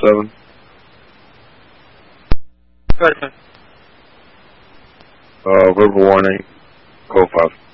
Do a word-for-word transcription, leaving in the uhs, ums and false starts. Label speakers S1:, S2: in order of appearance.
S1: seven.
S2: Go ahead, man.
S1: Uh, verbal warning, code five.